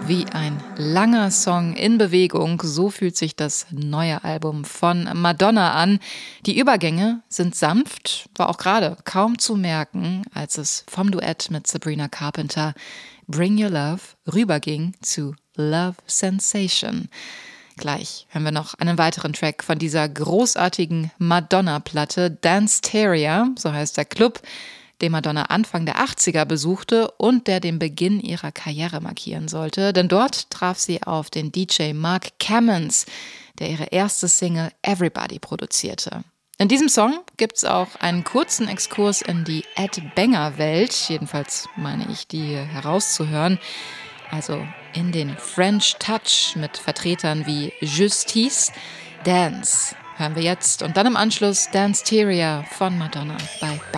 Wie ein langer Song in Bewegung, so fühlt sich das neue Album von Madonna an. Die Übergänge sind sanft, war auch gerade kaum zu merken, als es vom Duett mit Sabrina Carpenter Bring Your Love rüberging zu Love Sensation. Gleich hören wir noch einen weiteren Track von dieser großartigen Madonna-Platte, Danceteria, so heißt der Club, den Madonna Anfang der 80er besuchte und der den Beginn ihrer Karriere markieren sollte. Denn dort traf sie auf den DJ Mark Cammons, der ihre erste Single Everybody produzierte. In diesem Song gibt's auch einen kurzen Exkurs in die Ed Banger-Welt, jedenfalls meine ich, die herauszuhören. Also in den French Touch mit Vertretern wie Justice. Dance hören wir jetzt und dann im Anschluss Danceteria von Madonna bei